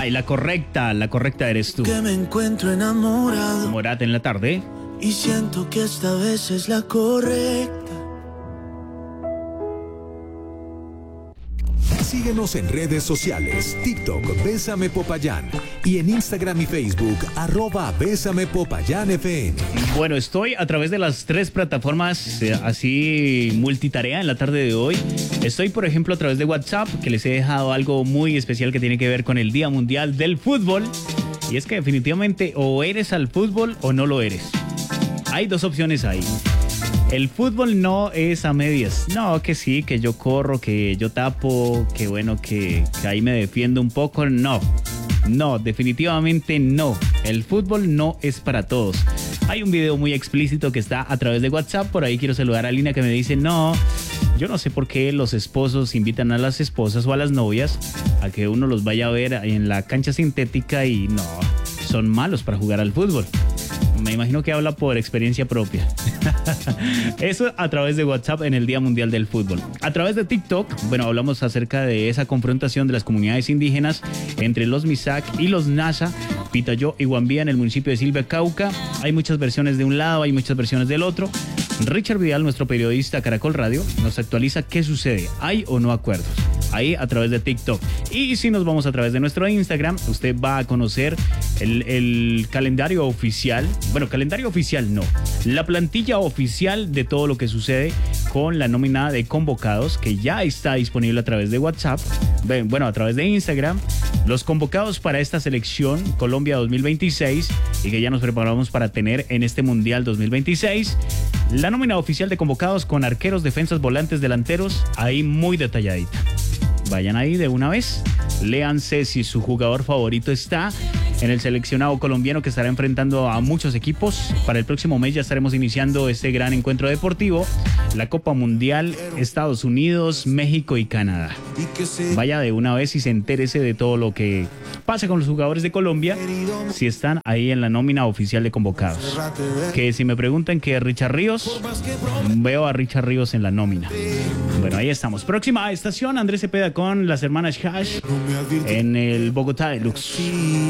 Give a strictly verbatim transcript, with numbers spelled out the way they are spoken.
Ay, la correcta, la correcta eres tú. Que me encuentro enamorado. Morat en la tarde. Y siento que esta vez es la correcta. Síguenos en redes sociales, TikTok, Bésame Popayán, y en Instagram y Facebook, arroba Bésame Popayán F M. Bueno, estoy a través de las tres plataformas, eh, así multitarea en la tarde de hoy. Estoy, por ejemplo, a través de WhatsApp, que les he dejado algo muy especial que tiene que ver con el Día Mundial del Fútbol. Y es que definitivamente o eres al fútbol o no lo eres. Hay dos opciones ahí. El fútbol no es a medias. No, que sí, que yo corro, que yo tapo, que bueno, que, que ahí me defiendo un poco. No, no, definitivamente no. El fútbol no es para todos. Hay un video muy explícito que está a través de WhatsApp. Por ahí quiero saludar a Lina que me dice, no, yo no sé por qué los esposos invitan a las esposas o a las novias a que uno los vaya a ver en la cancha sintética y no, son malos para jugar al fútbol. Me imagino que habla por experiencia propia. Eso a través de WhatsApp en el Día Mundial del Fútbol. A través de TikTok, bueno, hablamos acerca de esa confrontación de las comunidades indígenas entre los Misak y los Nasa, Pitayó y Guambía en el municipio de Silva, Cauca. Hay muchas versiones de un lado, hay muchas versiones del otro. Richard Vidal, nuestro periodista Caracol Radio, nos actualiza qué sucede. ¿Hay o no acuerdos? Ahí a través de TikTok. Y si nos vamos a través de nuestro Instagram, usted va a conocer el, el calendario oficial. Bueno, calendario oficial no. La plantilla oficial de todo lo que sucede con la nómina de convocados, que ya está disponible a través de WhatsApp. Bueno, a través de Instagram. Los convocados para esta selección Colombia dos mil veintiséis y que ya nos preparamos para tener en este Mundial dos mil veintiséis. La nómina oficial de convocados con arqueros, defensas, volantes, delanteros, ahí muy detalladita. Vayan ahí de una vez, léanse si su jugador favorito está en el seleccionado colombiano que estará enfrentando a muchos equipos. Para el próximo mes ya estaremos iniciando este gran encuentro deportivo, la Copa Mundial, Estados Unidos, México y Canadá. Vaya de una vez y se entérese de todo lo que pasa con los jugadores de Colombia si están ahí en la nómina oficial de convocados. Que si me preguntan que Richard Ríos, veo a Richard Ríos en la nómina. Bueno, ahí estamos. Próxima estación, Andrés Cepeda con las hermanas Hash en el Bogotá Deluxe.